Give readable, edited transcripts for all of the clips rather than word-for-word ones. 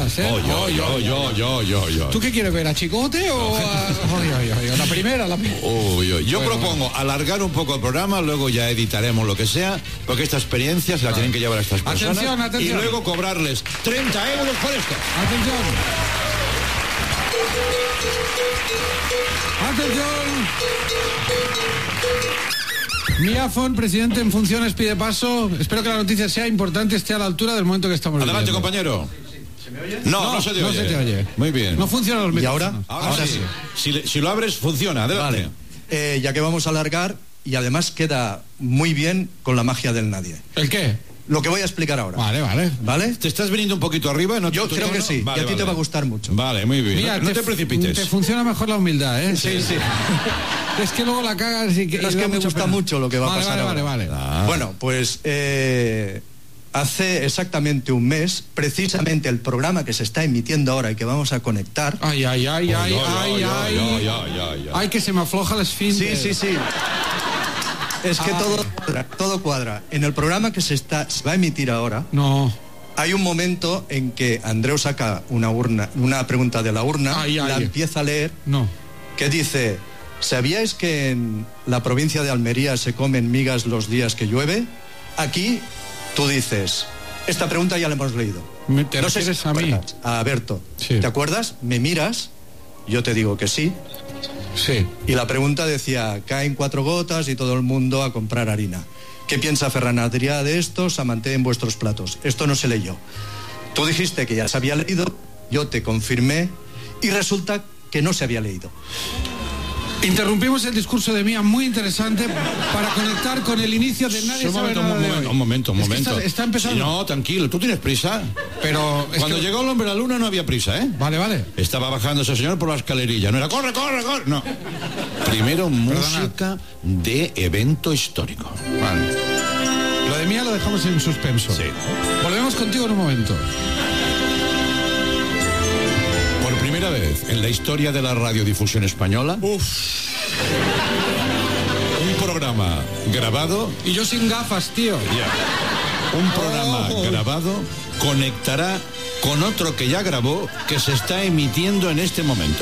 todas, ¿eh? Yo. ¿Tú qué quieres ver, a Chicote o a la primera? Yo propongo alargar un poco el programa, luego ya editaremos lo que sea, porque esta experiencia se la tienen que llevar a estas personas. Atención. Y luego cobrarles 30 euros por esto. Atención. Miafon, presidente en funciones, pide paso. Espero que la noticia sea importante, esté a la altura del momento que estamos viviendo. Adelante, compañero. ¿Se me oye? No se te oye. No se te oye. Muy bien. No funcionan los micrófonos. ¿Y ahora? Sí. Si lo abres, funciona. Adelante. Vale. Ya que vamos a alargar, y además queda muy bien con la magia del nadie. ¿El qué? Lo que voy a explicar ahora. Vale. ¿Te estás viniendo un poquito arriba? Yo creo que sí, vale, y a ti te va a gustar mucho. Vale, muy bien. Mira, no te precipites. Te funciona mejor la humildad, ¿eh? Sí. Es que luego la cagas y Es que me gusta mucho lo que va a pasar ahora. Vale. Bueno, pues hace exactamente un mes, precisamente el programa que se está emitiendo ahora y que vamos a conectar. Ay, que se me afloja el esfínter. Sí. Es que todo cuadra. En el programa que se va a emitir ahora, hay un momento en que Andreu saca una pregunta de la urna, la empieza a leer, que dice: ¿sabíais que en la provincia de Almería se comen migas los días que llueve? Aquí tú dices, esta pregunta ya la hemos leído. No sé si a mí. A Berto. Sí. ¿Te acuerdas? Me miras, yo te digo que sí. Sí. Y la pregunta decía, caen 4 gotas y todo el mundo a comprar harina. ¿Qué piensa Ferran Adrià de esto? Se manté en vuestros platos. Esto no se leyó. Tú dijiste que ya se había leído, yo te confirmé y resulta que no se había leído. Interrumpimos el discurso de Mía, muy interesante, para conectar con el inicio de Nadie sabe nada de hoy. Un momento. Está empezando. Sí, no, tranquilo, ¿tú tienes prisa? Pero cuando llegó el hombre a la luna no había prisa, ¿eh? Vale. Estaba bajando ese señor por la escalerilla, no era corre. No. Primero música de evento histórico. Vale. Lo de Mía lo dejamos en suspenso. Sí. Volvemos contigo en un momento. Por primera vez en la historia de la radiodifusión española, un programa grabado. Y yo sin gafas, tío. Un programa grabado conectará con otro que ya grabó, que se está emitiendo en este momento.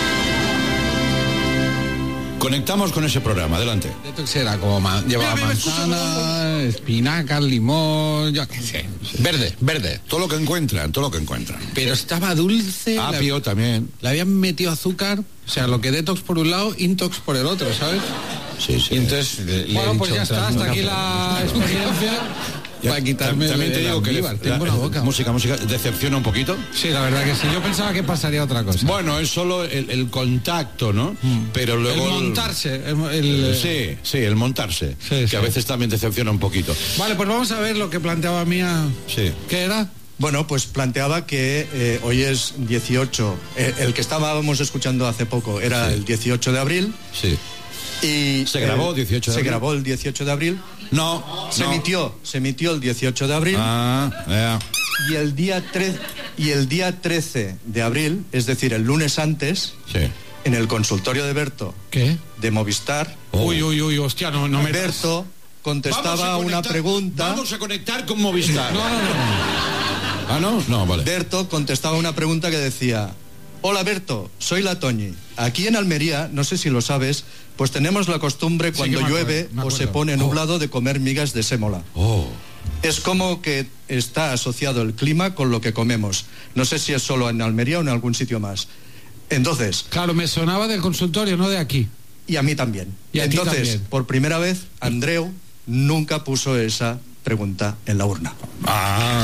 Conectamos con ese programa, adelante. Detox era como llevaba manzana, espinacas, limón, yo qué sé. Verde. Todo lo que encuentran. Pero estaba dulce. Apio también. Le habían metido azúcar, o sea, lo que detox por un lado, intox por el otro, ¿sabes? Sí. Y entonces pues ya está, hasta aquí la experiencia. Para quitarme también te digo que tengo la boca. Música decepciona un poquito. Sí, la verdad que sí. Yo pensaba que pasaría otra cosa. Bueno, es solo el contacto, ¿no? Pero luego el montarse. Sí, el montarse. Que a veces también decepciona un poquito. Vale, pues vamos a ver lo que planteaba Mía. Sí. ¿Qué era? Bueno, pues planteaba que hoy es 18. El que estábamos escuchando hace poco era el 18 de abril. Sí. Y ¿Se grabó 18 de abril? Se grabó el 18 de abril. Se emitió el 18 de abril. Y el día 13 de abril, es decir, el lunes antes, en el consultorio de Berto, de Movistar. Uy, hostia, no me. Berto contestaba una pregunta. Vamos a conectar con Movistar. No. No, vale. Berto contestaba una pregunta que decía: hola Berto, soy la Toñi. Aquí en Almería, no sé si lo sabes, pues tenemos la costumbre cuando llueve o se pone nublado de comer migas de sémola. Es como que está asociado el clima con lo que comemos. No sé si es solo en Almería o en algún sitio más. Entonces... Claro, me sonaba del consultorio, no de aquí. Y a mí también. Y a ti entonces, también. Por primera vez, Andreu nunca puso esa pregunta en la urna.